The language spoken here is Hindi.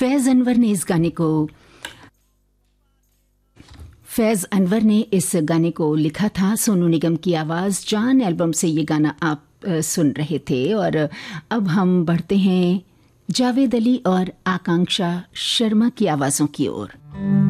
फैज़ अनवर ने इस गाने को लिखा था। सोनू निगम की आवाज़, जान एल्बम से ये गाना आप सुन रहे थे। और अब हम बढ़ते हैं जावेद अली और आकांक्षा शर्मा की आवाज़ों की ओर।